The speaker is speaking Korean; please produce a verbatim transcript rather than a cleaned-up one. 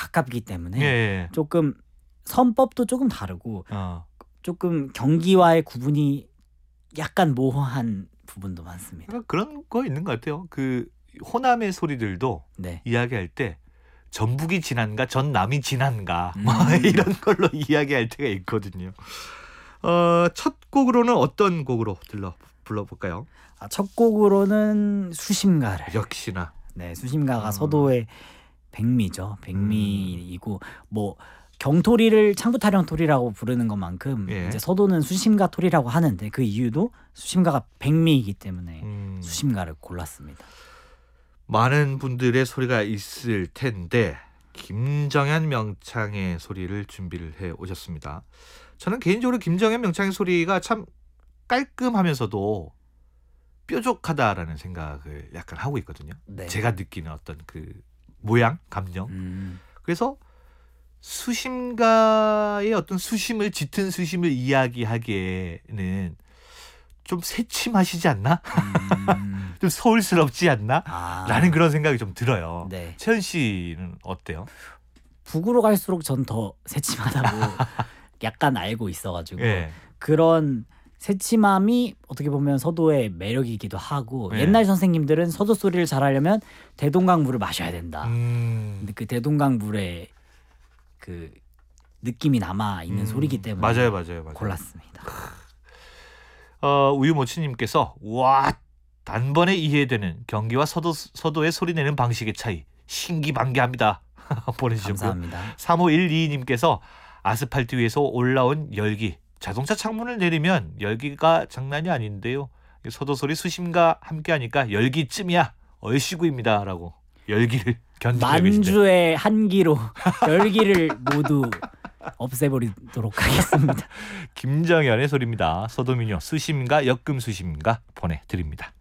가깝기 때문에 예. 조금 선법도 조금 다르고 어. 조금 경기와의 구분이 약간 모호한 부분도 많습니다. 그러니까 그런 거 있는 것 같아요. 그 호남의 소리들도 네. 이야기할 때 전북이 지난가 전남이 지난가 음. 뭐 이런 걸로 이야기할 때가 있거든요. 어, 첫 곡으로는 어떤 곡으로 들러 불러볼까요? 아, 첫 곡으로는 수심가를. 역시나 네, 수심가가 음. 서도의 백미죠. 백미이고 뭐 경토리를 창부타령토리라고 부르는 것만큼 예. 이제 서도는 수심가 토리라고 하는데 그 이유도 수심가가 백미이기 때문에 음. 수심가를 골랐습니다. 많은 분들의 소리가 있을 텐데 김정현 명창의 소리를 준비를 해 오셨습니다. 저는 개인적으로 김정현 명창의 소리가 참 깔끔하면서도 뾰족하다라는 생각을 약간 하고 있거든요. 네. 제가 느끼는 어떤 그 모양, 감정. 음. 그래서 수심가의 어떤 수심을 짙은 수심을 이야기하기에는 좀 새침하시지 않나? 음. 좀 서울스럽지 않나? 아. 라는 그런 생각이 좀 들어요. 네. 채연 씨는 어때요? 북으로 갈수록 전 더 새침하다고 약간 알고 있어가지고 예. 그런 새침함이 어떻게 보면 서도의 매력이기도 하고 예. 옛날 선생님들은 서도 소리를 잘하려면 대동강 물을 마셔야 된다. 음. 근데 그 대동강 물에 그 느낌이 남아 있는 음. 소리이기 때문에 맞아요, 맞아요, 맞아요. 골랐습니다. 어, 우유모치님께서 와 단번에 이해되는 경기와 서도 서도의 소리 내는 방식의 차이 신기반기합니다. 보내주셨고요. 감사합니다. 삼오일이님께서 아스팔트 위에서 올라온 열기 자동차 창문을 내리면 열기가 장난이 아닌데요. 서도 소리 수심과 함께하니까 열기쯤이야 얼씨구입니다라고 열기를 견디고 계신데 만주의 한기로 열기를 모두 없애버리도록 하겠습니다. 김정현의 소리입니다. 서도민요 수심과 역금 수심과 보내드립니다.